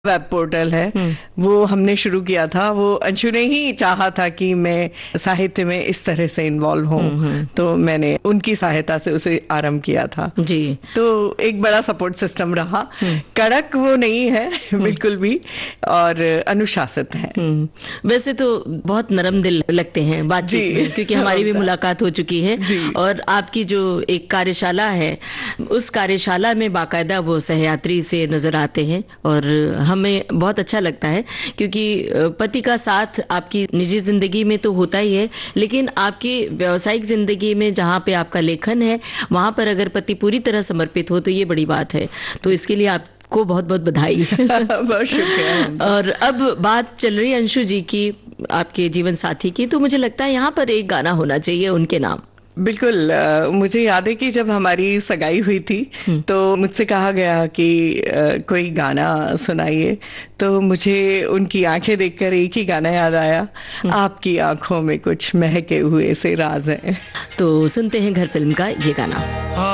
Web portal है, वो हमने शुरू किया था। वो अंशु ने ही चाहा था कि मैं साहित्य में इस तरह से इन्वॉल्व हूँ, तो मैंने उनकी सहायता से उसे आरंभ किया था जी। तो एक बड़ा सपोर्ट सिस्टम रहा। कड़क वो नहीं है बिल्कुल भी, और अनुशासित है। वैसे तो बहुत नरम दिल लगते हैं बातचीत में, क्योंकि हमारी भी मुलाकात हो चुकी है। और आपकी जो एक कार्यशाला है, उस कार्यशाला में बाकायदा वो सहयात्री से नजर आते हैं, और हमें बहुत अच्छा लगता है, क्योंकि पति का साथ आपकी निजी जिंदगी में तो होता ही है, लेकिन आपकी व्यावसायिक जिंदगी में जहां पे आपका लेखन है, वहां पर अगर पति पूरी तरह समर्पित हो तो ये बड़ी बात है। तो इसके लिए आपको बहुत बहुत बधाई। बहुत शुक्रिया। और अब बात चल रही है अंशु जी की, आपके जीवन साथी की, तो मुझे लगता है यहाँ पर एक गाना होना चाहिए उनके नाम। बिल्कुल। मुझे याद है कि जब हमारी सगाई हुई थी तो मुझसे कहा गया कि कोई गाना सुनाइए, तो मुझे उनकी आंखें देखकर एक ही गाना याद आया, आपकी आंखों में कुछ महके हुए से राज है। तो सुनते हैं घर फिल्म का ये गाना।